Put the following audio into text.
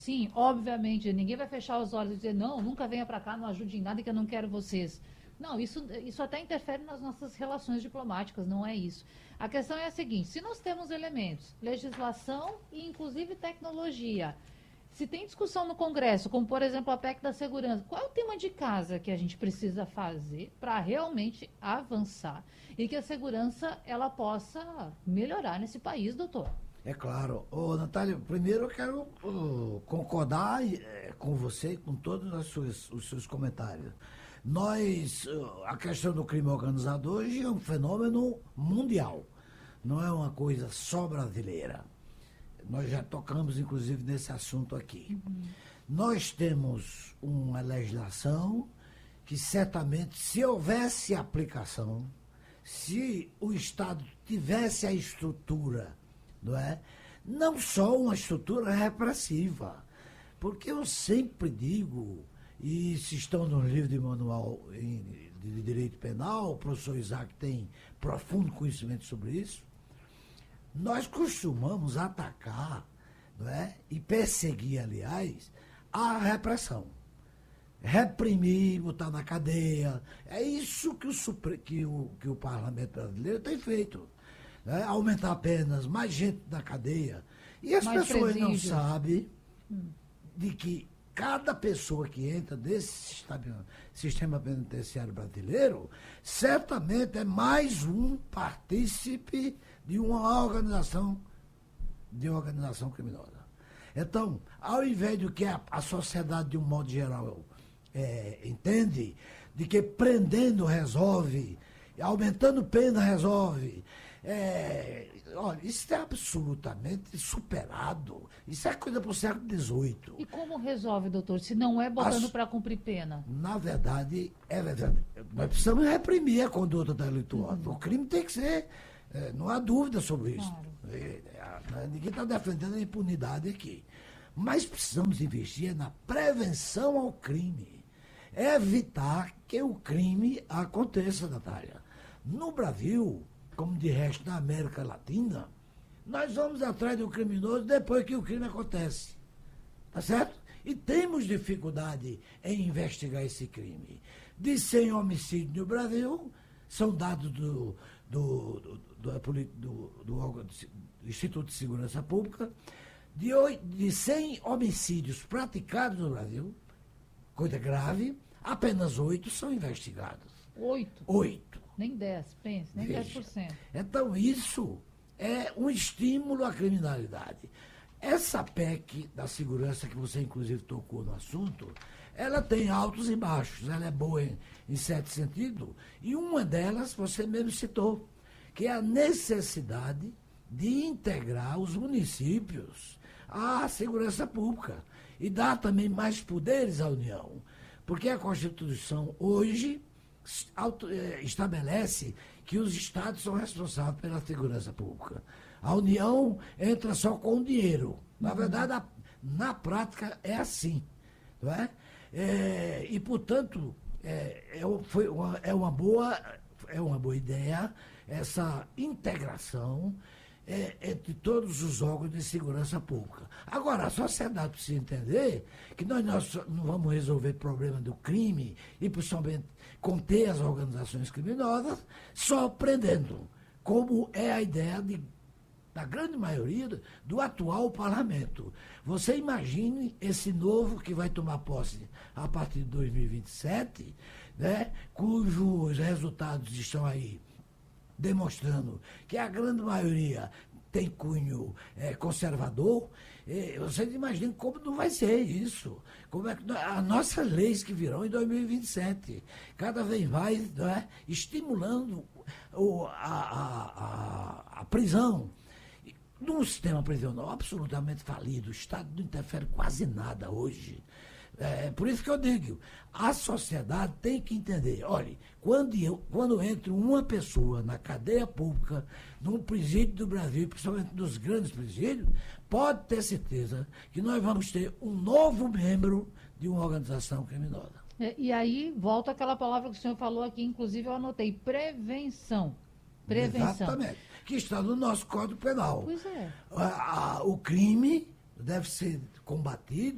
Sim, obviamente, ninguém vai fechar os olhos e dizer, não, nunca venha para cá, não ajude em nada que eu não quero vocês. Não, isso até interfere nas nossas relações diplomáticas, não é isso. A questão é a seguinte: se nós temos elementos, legislação e inclusive tecnologia, se tem discussão no Congresso, como por exemplo a PEC da segurança, qual é o tema de casa que a gente precisa fazer para realmente avançar e que a segurança ela possa melhorar nesse país, doutor? É claro. Ô, Natália, primeiro eu quero concordar com você, com todos os seus comentários. A questão do crime organizado hoje é um fenômeno mundial, não é uma coisa só brasileira. Nós já tocamos, inclusive, nesse assunto aqui. Nós temos uma legislação que certamente, se houvesse aplicação, se o Estado tivesse a estrutura, não é? Não só uma estrutura repressiva, porque eu sempre digo, e se estão nos livros de manual de direito penal, o professor Isaac tem profundo conhecimento sobre isso, nós costumamos atacar, não é? E perseguir, aliás, a repressão. Reprimir, botar na cadeia. É isso que o parlamento brasileiro tem feito. Né? Aumentar penas, mais gente na cadeia. E as Mais pessoas não presídios. sabem de que cada pessoa que entra nesse sistema penitenciário brasileiro certamente é mais um partícipe de uma organização criminosa. Então, ao invés do que a sociedade, de um modo geral, entende, de que prendendo resolve, aumentando pena resolve, olha, isso é absolutamente superado. Isso é coisa para o século XVIII. E como resolve, doutor, se não é botando para cumprir pena? Na verdade, é verdade. Nós precisamos reprimir a conduta delituosa. O crime tem que ser. Não há dúvida sobre isso. Claro. Ninguém está defendendo a impunidade aqui. Mas precisamos investir na prevenção ao crime. Evitar que o crime aconteça, Natália. No Brasil, como de resto na América Latina, nós vamos atrás do criminoso depois que o crime acontece. Tá certo? E temos dificuldade em investigar esse crime. De 100 homicídios no Brasil, são dados do Instituto de Segurança Pública, de 100 homicídios praticados no Brasil, coisa grave, apenas 8 são investigados. 8? 8. Nem 10, pense, nem Veja. 10%. Então, isso é um estímulo à criminalidade. Essa PEC da segurança, que você inclusive tocou no assunto, ela tem altos e baixos, ela é boa em certo sentido, e uma delas você mesmo citou, que é a necessidade de integrar os municípios à segurança pública e dar também mais poderes à União. Porque a Constituição hoje estabelece que os estados são responsáveis pela segurança pública. A União entra só com o dinheiro. Na verdade, na prática é assim. Não é? E, portanto, é uma boa ideia essa integração entre todos os órgãos de segurança pública. Agora, a sociedade precisa entender que nós não vamos resolver o problema do crime e, principalmente, conter as organizações criminosas só prendendo, como é a ideia da grande maioria do atual parlamento. Você imagine esse novo que vai tomar posse a partir de 2027, né, cujos resultados estão aí demonstrando que a grande maioria tem cunho conservador. Você imagina como não vai ser isso. Como é que as nossas leis que virão em 2027, cada vez mais, não é, estimulando a prisão. Num sistema prisional absolutamente falido, o Estado não interfere quase nada hoje. Por isso que eu digo, a sociedade tem que entender, olha, quando entra uma pessoa na cadeia pública, num presídio do Brasil, principalmente nos grandes presídios, pode ter certeza que nós vamos ter um novo membro de uma organização criminosa. E aí volta aquela palavra que o senhor falou aqui, inclusive eu anotei, prevenção. Prevenção. Exatamente. Que está no nosso Código Penal. Pois é. O crime deve ser combatido